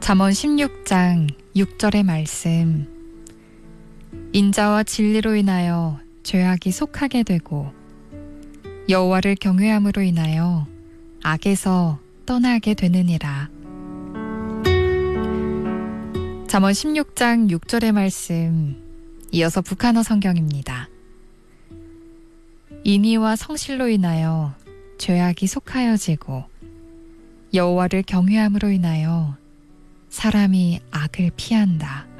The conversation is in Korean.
잠언 16장 6절의 말씀. 인자와 진리로 인하여 죄악이 속하게 되고 여호와를 경외함으로 인하여 악에서 떠나게 되느니라. 잠언 16장 6절의 말씀, 이어서 북한어 성경입니다. 인의와 성실로 인하여 죄악이 속하여지고 여호와를 경외함으로 인하여 사람이 악을 피한다.